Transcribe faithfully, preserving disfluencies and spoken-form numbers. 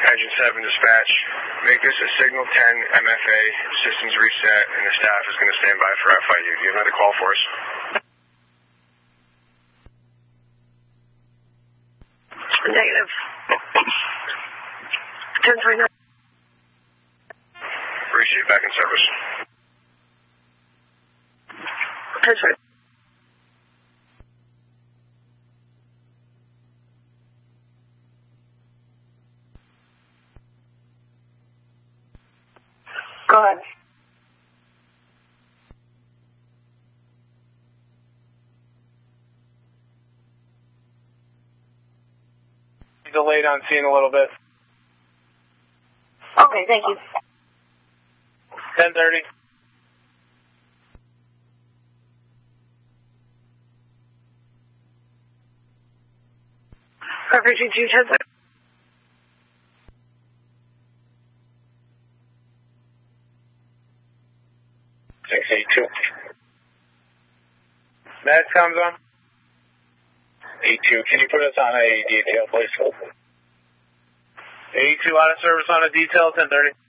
Engine seven dispatch. Make this a Signal ten M F A, systems reset, and the staff is going to stand by for F I U. Do you have another call for us? Negative. ten twenty-nine. Receive back in service. ten twenty. Go ahead. Delayed on scene a little bit. Okay, thank you. ten thirty. Perfect, G two, ten thirty. six eighty-two. Med comes on. eighty-two, can you put us on a detail, please? eighty-two out of service on a detail, ten thirty.